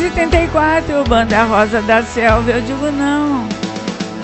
1984, Banda Rosa da Selva, eu digo não.